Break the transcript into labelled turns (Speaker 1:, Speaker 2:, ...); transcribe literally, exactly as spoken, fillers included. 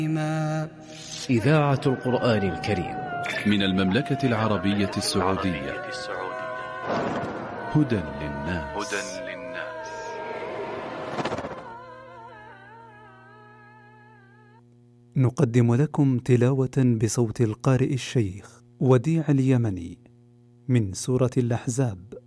Speaker 1: إذاعة القرآن الكريم
Speaker 2: من المملكة العربية السعودية. هدى للناس.
Speaker 3: نقدم لكم تلاوة بصوت القارئ الشيخ وديع اليمني من سورة الأحزاب،